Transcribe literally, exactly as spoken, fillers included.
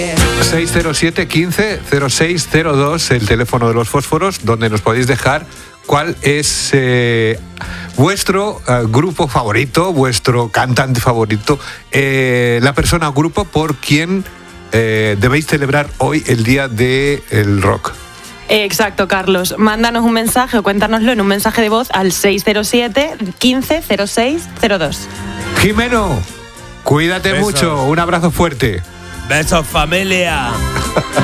seis cero siete, quince, cero seis cero dos, el teléfono de los fósforos, donde nos podéis dejar cuál es eh, vuestro eh, grupo favorito, vuestro cantante favorito, eh, la persona o grupo por quien eh, debéis celebrar hoy el Día del Rock. Exacto, Carlos. Mándanos un mensaje o cuéntanoslo en un mensaje de voz al seis cero siete, quince, cero seis cero dos. Jimeno, cuídate Besos. mucho, un abrazo fuerte. Besos, familia.